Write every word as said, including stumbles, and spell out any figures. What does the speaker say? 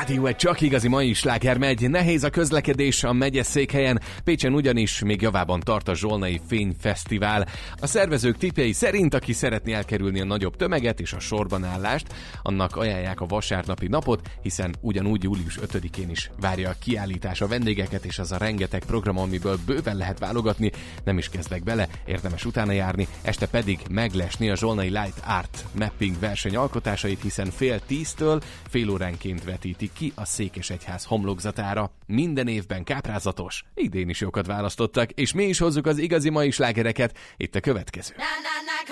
Rádió egy csak igazi mai sláger megy. Nehéz a közlekedés a megyeszékhelyen. Pécsen ugyanis még javában tart a Zsolnai Fényfesztivál. A szervezők tippjei szerint, aki szeretné elkerülni a nagyobb tömeget és a sorban állást, annak ajánlják a vasárnapi napot, hiszen ugyanúgy július ötödikén is várja a kiállítás a vendégeket, és az a rengeteg program, amiből bőven lehet válogatni. Nem is kezdek bele, érdemes utána járni. Este pedig meglesni a Zsolnai Light Art Mapping verseny alkotásait, hiszen fél tíztől fél óránként vetítik ki a Székesegyház homlokzatára. Minden évben káprázatos, idén is jókat választottak, és mi is hozzuk az igazi mai slágereket. Itt a következő.